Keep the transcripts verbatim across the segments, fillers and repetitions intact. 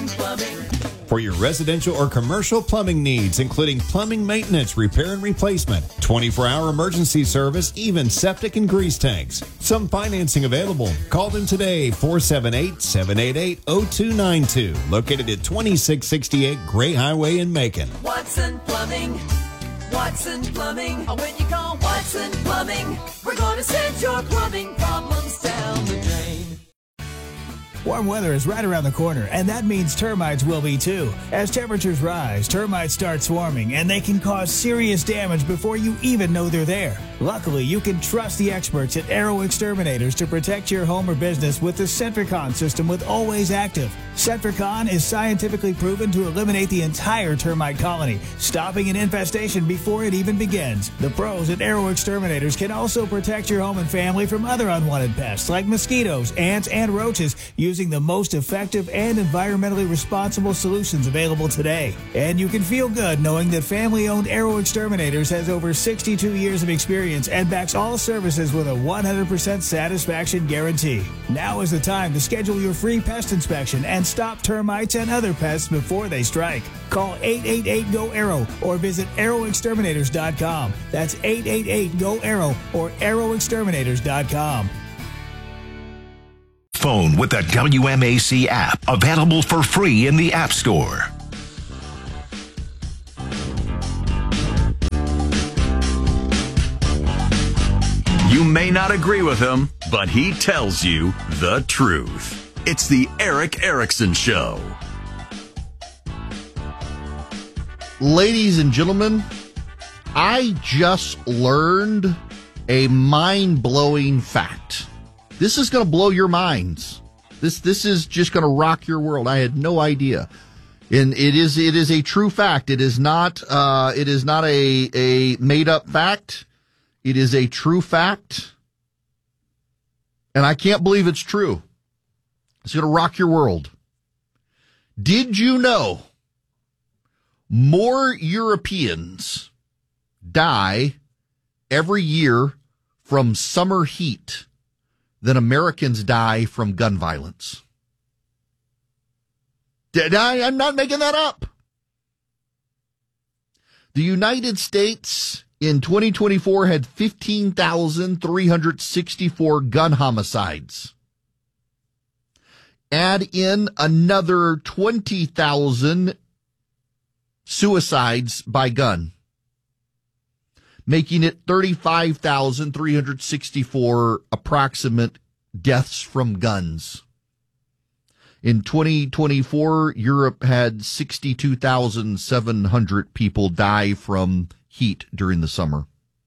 Plumbing. For your residential or commercial plumbing needs, including plumbing maintenance, repair and replacement, twenty-four hour emergency service, even septic and grease tanks. Some financing available. Call them today, four seven eight, seven eight eight, zero two nine two. Located at twenty-six sixty-eight Gray Highway in Macon. Watson Plumbing. Watson Plumbing. When you call Watson Plumbing, we're going to send your plumbing problems down the drain. Warm weather is right around the corner, and that means termites will be too. As temperatures rise, termites start swarming, and they can cause serious damage before you even know they're there. Luckily, you can trust the experts at Arrow Exterminators to protect your home or business with the Centricon system with Always Active. Centricon is scientifically proven to eliminate the entire termite colony, stopping an infestation before it even begins. The pros at Arrow Exterminators can also protect your home and family from other unwanted pests like mosquitoes, ants, and roaches using the most effective and environmentally responsible solutions available today. And you can feel good knowing that family-owned Arrow Exterminators has over sixty-two years of experience and backs all services with a one hundred percent satisfaction guarantee. Now is the time to schedule your free pest inspection and stop termites and other pests before they strike. Call eight eight eight, G O, ARROW or visit arrow exterminators dot com. That's eight eight eight, G O, ARROW or arrow exterminators dot com. Phone with the W M A C app, available for free in the App Store. You may not agree with him, but he tells you the truth. It's the Erick Erickson Show. Ladies and gentlemen, I just learned a mind-blowing fact. This is going to blow your minds. This this is just going to rock your world. I had no idea. And it is it is a true fact. It is not uh it is not a a made-up fact. It is a true fact. And I can't believe it's true. It's going to rock your world. Did you know more Europeans die every year from summer heat than Americans die from gun violence? Did I, I'm not making that up. The United States in twenty twenty-four had fifteen thousand three hundred sixty-four gun homicides. Add in another twenty thousand suicides by gun, making it thirty-five thousand three hundred sixty-four approximate deaths from guns. In twenty twenty-four, Europe had sixty-two thousand seven hundred people die from heat during the summer.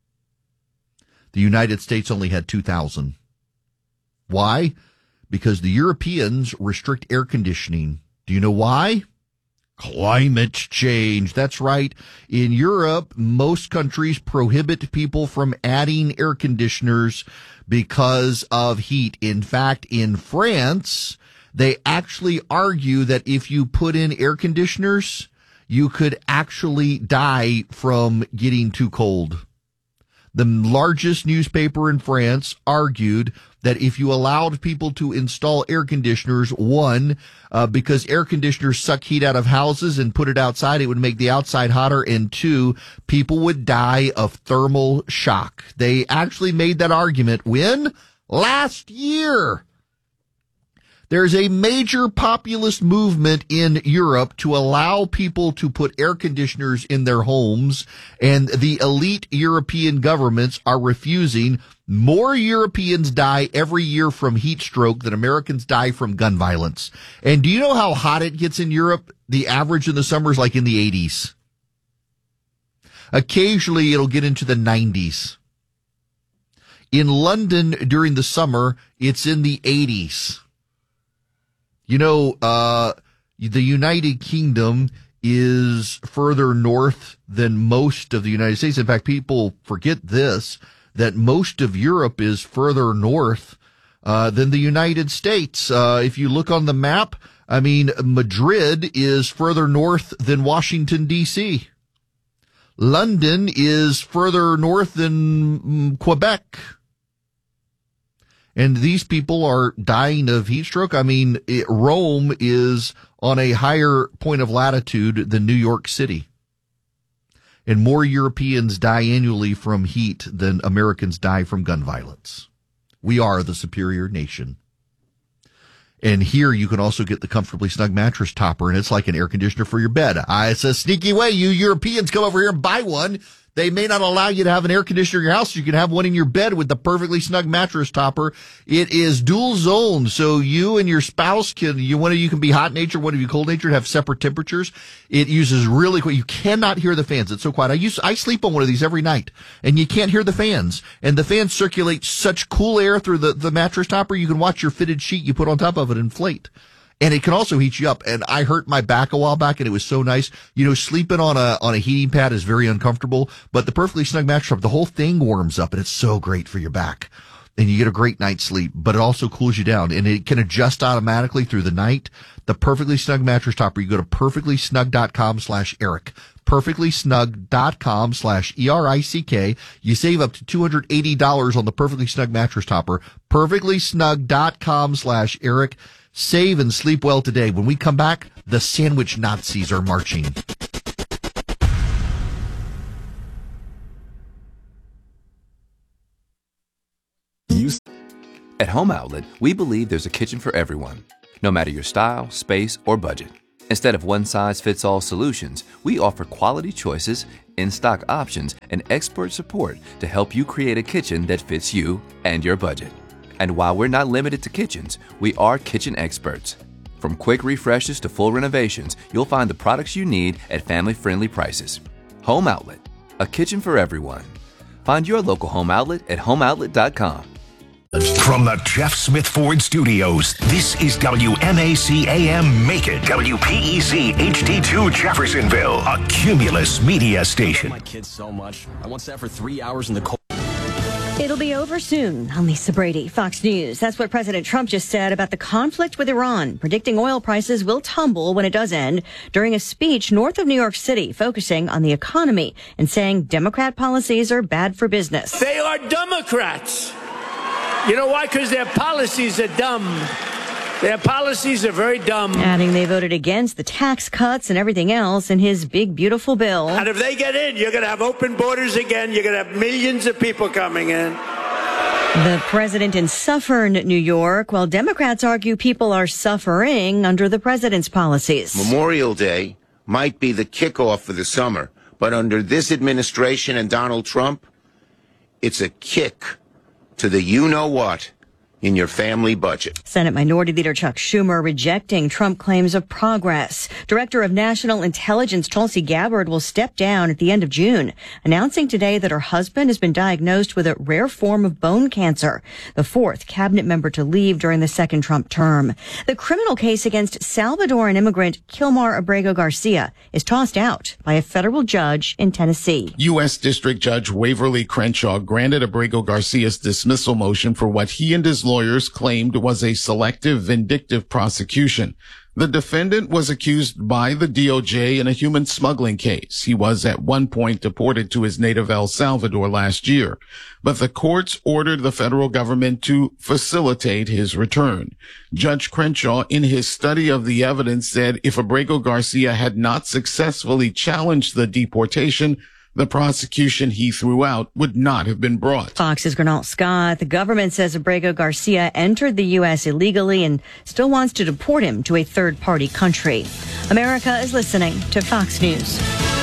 The United States only had two thousand. Why? Because the Europeans restrict air conditioning. Do you know why? Climate change. That's right. In Europe, most countries prohibit people from adding air conditioners because of heat. In fact, in France, they actually argue that if you put in air conditioners, you could actually die from getting too cold. The largest newspaper in France argued that if you allowed people to install air conditioners, one, uh, because air conditioners suck heat out of houses and put it outside, it would make the outside hotter, and two, people would die of thermal shock. They actually made that argument when? Last year. There's a major populist movement in Europe to allow people to put air conditioners in their homes, and the elite European governments are refusing. More Europeans die every year from heat stroke than Americans die from gun violence. And do you know how hot it gets in Europe? The average in the summer is like in the eighties. Occasionally it'll get into the nineties. In London during the summer, it's in the eighties. You know, uh, the United Kingdom is further north than most of the United States. In fact, people forget this, that most of Europe is further north uh, than the United States. Uh, if you look on the map, I mean, Madrid is further north than Washington, D C. London is further north than mm, Quebec. And these people are dying of heat stroke. I mean, it, Rome is on a higher point of latitude than New York City. And more Europeans die annually from heat than Americans die from gun violence. We are the superior nation. And here you can also get the Comfortably Snug mattress topper, and it's like an air conditioner for your bed. Uh, it's a sneaky way. You Europeans come over here and buy one. They may not allow you to have an air conditioner in your house. You can have one in your bed with the Perfectly Snug mattress topper. It is dual zone, so you and your spouse can, you, one of you can be hot nature, one of you cold nature, and have separate temperatures. It uses really quick. You cannot hear the fans. It's so quiet. I use, I sleep on one of these every night, and you can't hear the fans. And the fans circulate such cool air through the, the mattress topper, you can watch your fitted sheet you put on top of it inflate. And it can also heat you up. And I hurt my back a while back, and it was so nice. You know, sleeping on a on a heating pad is very uncomfortable, but the Perfectly Snug mattress, the whole thing warms up, and it's so great for your back. And you get a great night's sleep, but it also cools you down, and it can adjust automatically through the night. The Perfectly Snug mattress topper, you go to perfectly snug dot com slash Eric. perfectly snug dot com slash E R I C K. You save up to two hundred eighty dollars on the Perfectly Snug mattress topper. perfectly snug dot com slash Eric. Save and sleep well today. When we come back, the sandwich Nazis are marching. At Home Outlet, we believe there's a kitchen for everyone, no matter your style, space, or budget. Instead of one-size-fits-all solutions, we offer quality choices, in-stock options, and expert support to help you create a kitchen that fits you and your budget. And while we're not limited to kitchens, we are kitchen experts. From quick refreshes to full renovations, you'll find the products you need at family-friendly prices. Home Outlet, a kitchen for everyone. Find your local Home Outlet at home outlet dot com. From the Jeff Smith Ford Studios, this is W M A C A M Macon, W P E C H D two Jeffersonville, a Cumulus media station. I love my kids so much. I once sat for three hours in the cold. It'll be over soon. I'm Lisa Brady, Fox News. That's what President Trump just said about the conflict with Iran, predicting oil prices will tumble when it does end during a speech north of New York City focusing on the economy and saying Democrat policies are bad for business. They are Democrats. You know why? Because their policies are dumb. Their policies are very dumb. Adding they voted against the tax cuts and everything else in his big, beautiful bill. And if they get in, you're going to have open borders again. You're going to have millions of people coming in. The president in Suffern, New York, while Democrats argue people are suffering under the president's policies. Memorial Day might be the kickoff for the summer, but under this administration and Donald Trump, it's a kick to the you-know-what in your family budget. Senate Minority Leader Chuck Schumer rejecting Trump claims of progress. Director of National Intelligence Tulsi Gabbard will step down at the end of June, announcing today that her husband has been diagnosed with a rare form of bone cancer, the fourth cabinet member to leave during the second Trump term. The criminal case against Salvadoran immigrant Kilmar Abrego Garcia is tossed out by a federal judge in Tennessee. U S. District Judge Waverly Crenshaw granted Abrego Garcia's dismissal motion for what he and his lawyers claimed was a selective, vindictive prosecution. The defendant was accused by the D O J in a human smuggling case. He was at one point deported to his native El Salvador last year, but the courts ordered the federal government to facilitate his return. Judge Crenshaw, in his study of the evidence, said if Abrego Garcia had not successfully challenged the deportation, the prosecution he threw out would not have been brought. Fox's Gernal Scott. The government says Abrego Garcia entered the U S illegally and still wants to deport him to a third-party country. America is listening to Fox News.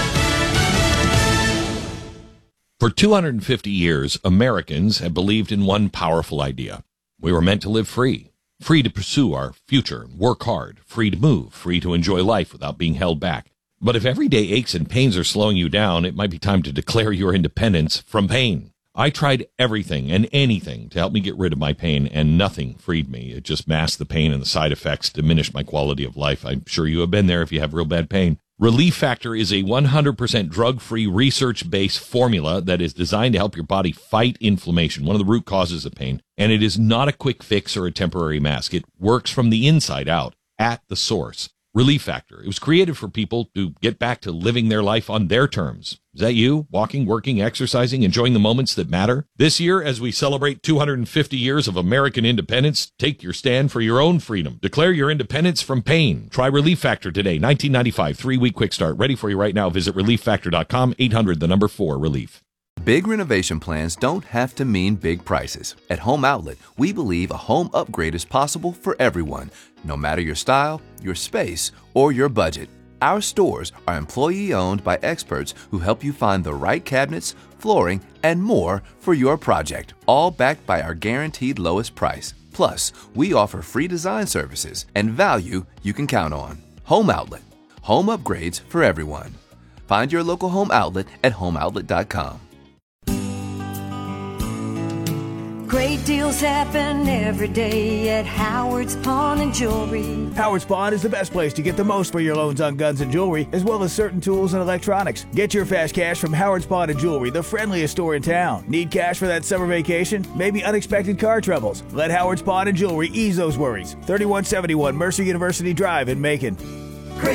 For two hundred fifty years, Americans have believed in one powerful idea. We were meant to live free, free to pursue our future, work hard, free to move, free to enjoy life without being held back. But if everyday aches and pains are slowing you down, it might be time to declare your independence from pain. I tried everything and anything to help me get rid of my pain, and nothing freed me. It just masked the pain, and the side effects diminished my quality of life. I'm sure you have been there if you have real bad pain. Relief Factor is a one hundred percent drug-free, research-based formula that is designed to help your body fight inflammation, one of the root causes of pain. And it is not a quick fix or a temporary mask. It works from the inside out, at the source. Relief Factor. It was created for people to get back to living their life on their terms. Is that you? Walking, working, exercising, enjoying the moments that matter? This year, as we celebrate two hundred fifty years of American independence, take your stand for your own freedom. Declare your independence from pain. Try Relief Factor today. nineteen ninety-five, three-week quick start. Ready for you right now. Visit relief factor dot com, eight hundred, the number four, relief. Big renovation plans don't have to mean big prices. At Home Outlet, we believe a home upgrade is possible for everyone, no matter your style, your space, or your budget. Our stores are employee-owned by experts who help you find the right cabinets, flooring, and more for your project, all backed by our guaranteed lowest price. Plus, we offer free design services and value you can count on. Home Outlet. Home upgrades for everyone. Find your local Home Outlet at home outlet dot com. Great deals happen every day at Howard's Pawn and Jewelry. Howard's Pawn is the best place to get the most for your loans on guns and jewelry, as well as certain tools and electronics. Get your fast cash from Howard's Pawn and Jewelry, the friendliest store in town. Need cash for that summer vacation? Maybe unexpected car troubles? Let Howard's Pawn and Jewelry ease those worries. thirty-one seventy-one Mercer University Drive in Macon.